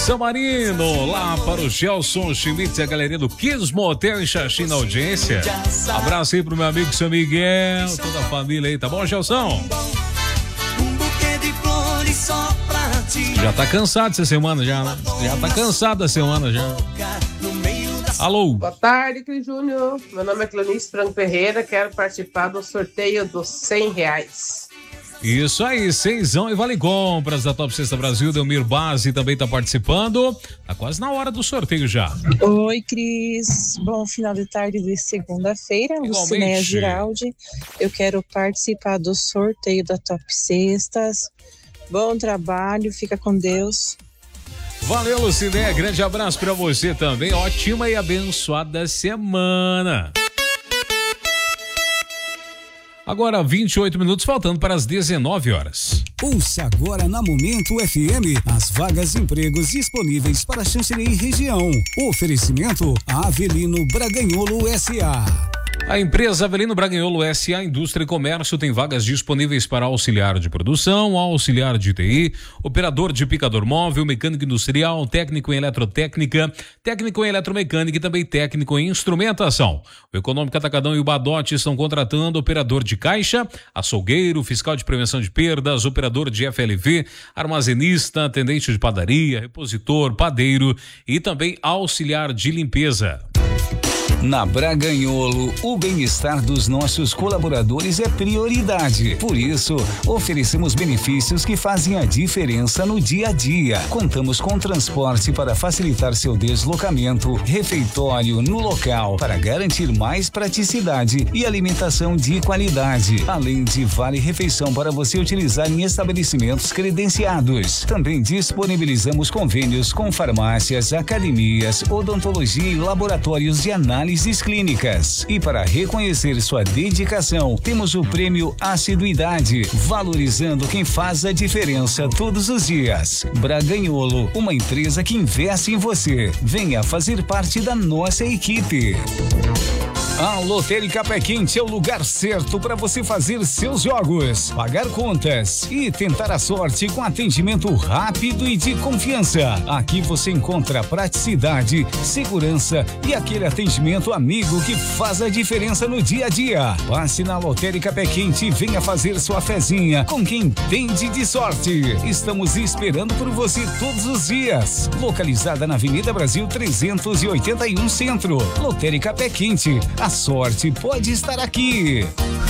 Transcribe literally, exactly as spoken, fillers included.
São Marino, lá para o Gelson Schmitz e a galerinha do Kiss Motel em Xaxim na audiência. Abraço aí pro meu amigo São Miguel, toda a família aí, tá bom, Gelson? Já tá cansado essa semana já, né? Já tá cansado da semana já. Alô? Boa tarde, Cris Júnior. Meu nome é Cleonice Franco Ferreira, quero participar do sorteio dos cem reais. Isso aí, cenzão e vale compras da Top Cesta Brasil. Delmir Base também tá participando. Tá quase na hora do sorteio já. Oi, Cris. Bom final de tarde de segunda-feira. Lucinéia Giraldi. Eu quero participar do sorteio da Top Cestas. Bom trabalho, fica com Deus. Valeu, Lucinéia. Grande abraço pra você também. Ótima e abençoada semana. Agora vinte e oito minutos, faltando para as dezenove horas. Ouça agora na Momento F M as vagas de empregos disponíveis para Xanxerê e região. Oferecimento Avelino Braganholo S A A empresa Avelino Braganholo S A Indústria e Comércio tem vagas disponíveis para auxiliar de produção, auxiliar de T I, operador de picador móvel, mecânico industrial, técnico em eletrotécnica, técnico em eletromecânica e também técnico em instrumentação. O Econômico Atacadão e o Badote estão contratando operador de caixa, açougueiro, fiscal de prevenção de perdas, operador de F L V, armazenista, atendente de padaria, repositor, padeiro e também auxiliar de limpeza. Na Braganholo, o bem-estar dos nossos colaboradores é prioridade. Por isso, oferecemos benefícios que fazem a diferença no dia a dia. Contamos com transporte para facilitar seu deslocamento, refeitório no local para garantir mais praticidade e alimentação de qualidade, além de vale-refeição para você utilizar em estabelecimentos credenciados. Também disponibilizamos convênios com farmácias, academias, odontologia e laboratórios de análise clínicas. E para reconhecer sua dedicação, temos o prêmio Assiduidade, valorizando quem faz a diferença todos os dias. Braganholo, uma empresa que investe em você. Venha fazer parte da nossa equipe. A Lotérica Pé Quente é o lugar certo para você fazer seus jogos, pagar contas e tentar a sorte com atendimento rápido e de confiança. Aqui você encontra praticidade, segurança e aquele atendimento amigo que faz a diferença no dia a dia. Passe na Lotérica Pé Quente e venha fazer sua fezinha com quem entende de sorte. Estamos esperando por você todos os dias. Localizada na Avenida Brasil trezentos e oitenta e um Centro. Lotérica Pé Quente. A sorte pode estar aqui.